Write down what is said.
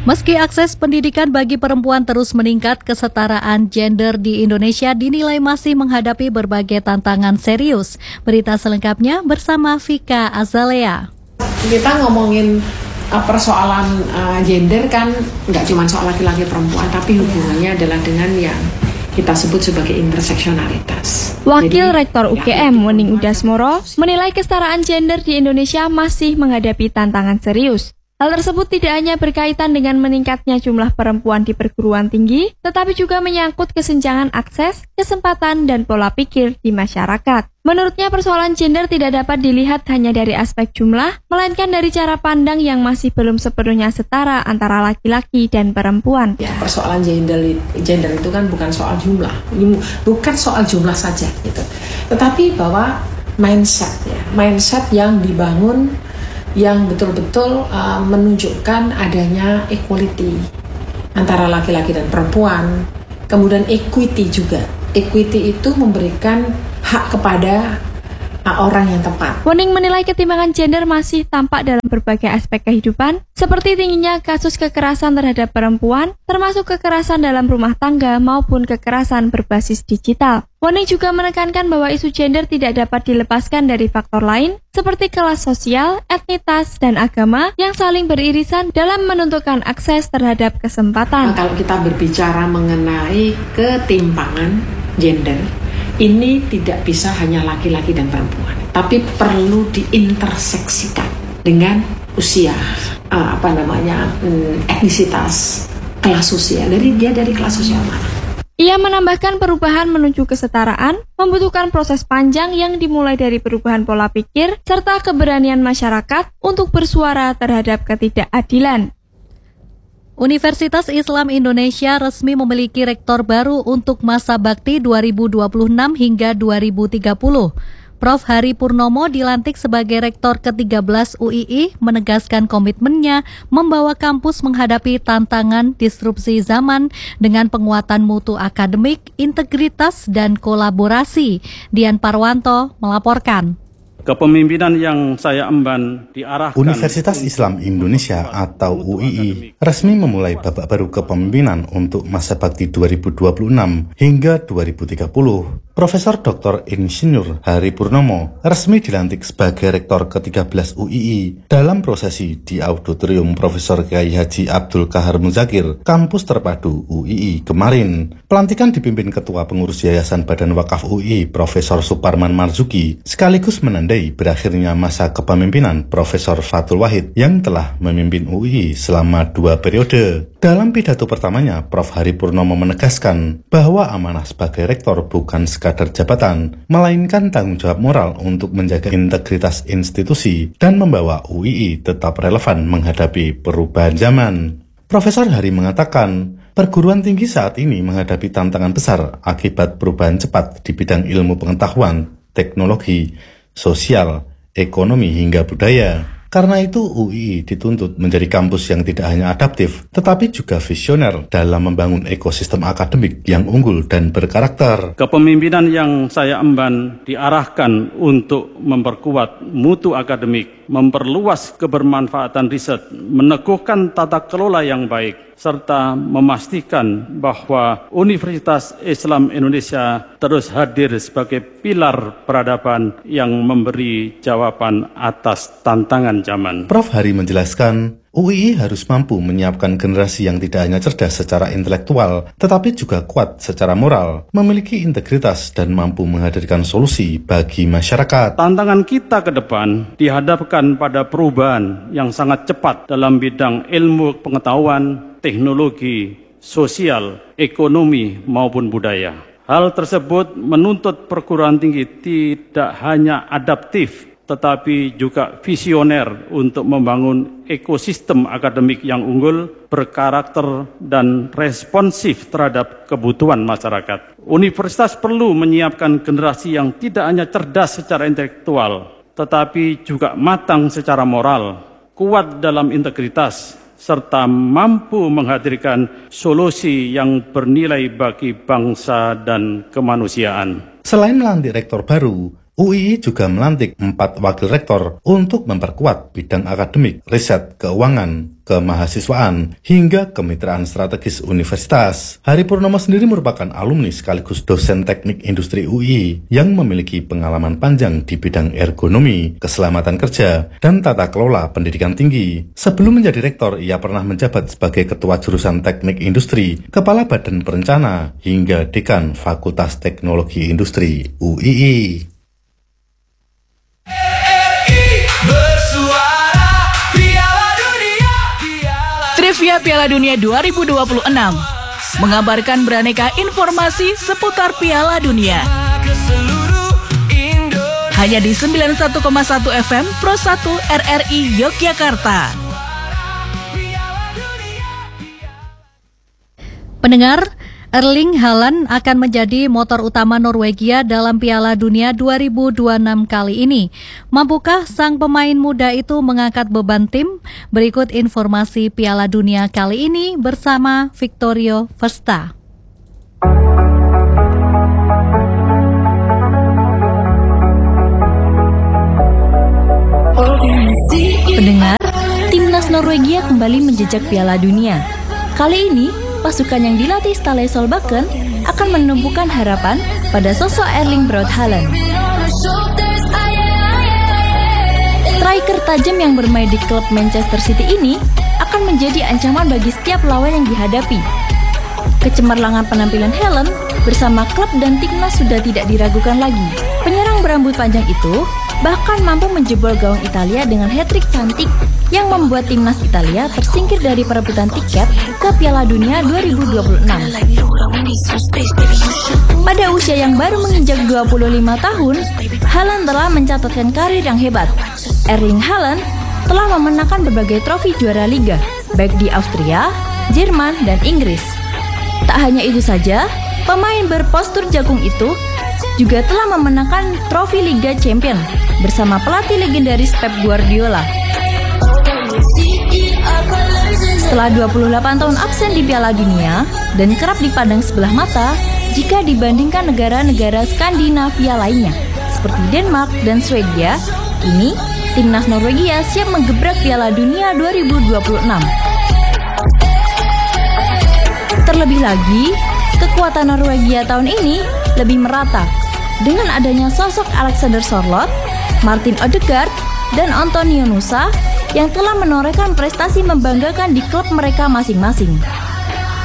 Meski akses pendidikan bagi perempuan terus meningkat, kesetaraan gender di Indonesia dinilai masih menghadapi berbagai tantangan serius. Berita selengkapnya bersama Vika Azalea. Kita ngomongin persoalan gender kan nggak cuma soal laki-laki perempuan, tapi hubungannya adalah dengan yang kita sebut sebagai interseksionalitas. Wakil Rektor UGM, Wening Udasmoro, menilai kesetaraan gender di Indonesia masih menghadapi tantangan serius. Hal tersebut tidak hanya berkaitan dengan meningkatnya jumlah perempuan di perguruan tinggi, tetapi juga menyangkut kesenjangan akses, kesempatan, dan pola pikir di masyarakat. Menurutnya, persoalan gender tidak dapat dilihat hanya dari aspek jumlah, melainkan dari cara pandang yang masih belum sepenuhnya setara antara laki-laki dan perempuan. Ya, persoalan gender itu kan bukan soal jumlah, bukan soal jumlah saja, gitu. Tetapi bahwa mindset yang dibangun yang betul-betul menunjukkan adanya equality antara laki-laki dan perempuan, kemudian equity juga. Equity itu memberikan hak kepada orang yang tepat. Wening menilai ketimpangan gender masih tampak dalam berbagai aspek kehidupan, seperti tingginya kasus kekerasan terhadap perempuan, termasuk kekerasan dalam rumah tangga maupun kekerasan berbasis digital. Wening juga menekankan bahwa isu gender tidak dapat dilepaskan dari faktor lain, seperti kelas sosial, etnitas, dan agama yang saling beririsan dalam menentukan akses terhadap kesempatan. Kalau kita berbicara mengenai ketimpangan gender, ini tidak bisa hanya laki-laki dan perempuan, tapi perlu diinterseksikan dengan usia, etnisitas, kelas sosial. Dari kelas sosial mana? Ia menambahkan perubahan menuju kesetaraan membutuhkan proses panjang yang dimulai dari perubahan pola pikir serta keberanian masyarakat untuk bersuara terhadap ketidakadilan. Universitas Islam Indonesia resmi memiliki rektor baru untuk masa bakti 2026 hingga 2030. Prof. Hari Purnomo dilantik sebagai rektor ke-13 UII, menegaskan komitmennya membawa kampus menghadapi tantangan disrupsi zaman dengan penguatan mutu akademik, integritas, dan kolaborasi. Dian Parwanto melaporkan. Kepemimpinan yang saya emban diarahkan. Universitas Islam Indonesia atau UII resmi memulai babak baru kepemimpinan untuk masa bakti 2026 hingga 2030. Profesor Dr. Insinyur Hari Purnomo resmi dilantik sebagai Rektor ke-13 UII dalam prosesi di Auditorium Profesor Kyai Haji Abdul Kahar Muzakir, Kampus Terpadu UII kemarin. Pelantikan dipimpin Ketua Pengurus Yayasan Badan Wakaf UII, Profesor Suparman Marzuki, sekaligus menandai berakhirnya masa kepemimpinan Profesor Fathul Wahid yang telah memimpin UII selama 2 periode. Dalam pidato pertamanya, Prof. Hari Purnomo menegaskan bahwa amanah sebagai rektor bukan sekadar jabatan, melainkan tanggung jawab moral untuk menjaga integritas institusi dan membawa UII tetap relevan menghadapi perubahan zaman. Profesor Hari mengatakan, perguruan tinggi saat ini menghadapi tantangan besar akibat perubahan cepat di bidang ilmu pengetahuan, teknologi, sosial, ekonomi, hingga budaya. Karena itu UII dituntut menjadi kampus yang tidak hanya adaptif, tetapi juga visioner dalam membangun ekosistem akademik yang unggul dan berkarakter. Kepemimpinan yang saya emban diarahkan untuk memperkuat mutu akademik, memperluas kebermanfaatan riset, meneguhkan tata kelola yang baik, serta memastikan bahwa Universitas Islam Indonesia terus hadir sebagai pilar peradaban yang memberi jawaban atas tantangan zaman. Prof. Hari menjelaskan, UII harus mampu menyiapkan generasi yang tidak hanya cerdas secara intelektual, tetapi juga kuat secara moral, memiliki integritas dan mampu menghadirkan solusi bagi masyarakat. Tantangan kita ke depan dihadapkan pada perubahan yang sangat cepat dalam bidang ilmu pengetahuan, teknologi, sosial, ekonomi, maupun budaya. Hal tersebut menuntut perguruan tinggi tidak hanya adaptif, tetapi juga visioner untuk membangun ekosistem akademik yang unggul, berkarakter, dan responsif terhadap kebutuhan masyarakat. Universitas perlu menyiapkan generasi yang tidak hanya cerdas secara intelektual, tetapi juga matang secara moral, kuat dalam integritas, serta mampu menghadirkan solusi yang bernilai bagi bangsa dan kemanusiaan. Selain melantik rektor baru, UII juga melantik 4 wakil rektor untuk memperkuat bidang akademik, riset, keuangan, kemahasiswaan, hingga kemitraan strategis universitas. Hari Purnomo sendiri merupakan alumni sekaligus dosen teknik industri UII yang memiliki pengalaman panjang di bidang ergonomi, keselamatan kerja, dan tata kelola pendidikan tinggi. Sebelum menjadi rektor, ia pernah menjabat sebagai ketua jurusan teknik industri, kepala badan perencana, hingga dekan Fakultas Teknologi Industri UII. Trivia Piala Dunia 2026 mengabarkan beraneka informasi seputar Piala Dunia. Hanya di 91,1 FM Pro 1 RRI Yogyakarta. Pendengar, Erling Haaland akan menjadi motor utama Norwegia dalam Piala Dunia 2026 kali ini. Mampukah sang pemain muda itu mengangkat beban tim? Berikut informasi Piala Dunia kali ini bersama Victorio Versta. Pendengar, timnas Norwegia kembali menjejak Piala Dunia. Kali ini, pasukan yang dilatih Ståle Solbakken akan menumpukan harapan pada sosok Erling Braut Haaland. Striker tajam yang bermain di klub Manchester City ini akan menjadi ancaman bagi setiap lawan yang dihadapi. Kecemerlangan penampilan Haaland bersama klub dan timnas sudah tidak diragukan lagi. Penyerang berambut panjang itu bahkan mampu menjebol gawang Italia dengan hat-trick cantik yang membuat timnas Italia tersingkir dari perebutan tiket ke Piala Dunia 2026. Pada usia yang baru menginjak 25 tahun, Haaland telah mencatatkan karir yang hebat. Erling Haaland telah memenangkan berbagai trofi juara liga, baik di Austria, Jerman, dan Inggris. Tak hanya itu saja, pemain berpostur jagung itu juga telah memenangkan trofi Liga Champions bersama pelatih legendaris Pep Guardiola. Setelah 28 tahun absen di Piala Dunia dan kerap dipandang sebelah mata jika dibandingkan negara-negara Skandinavia lainnya seperti Denmark dan Swedia, kini timnas Norwegia siap menggebrak Piala Dunia 2026. Terlebih lagi, kekuatan Norwegia tahun ini lebih merata dengan adanya sosok Alexander Sørloth, Martin Ødegaard, dan Antonio Nusa yang telah menorehkan prestasi membanggakan di klub mereka masing-masing.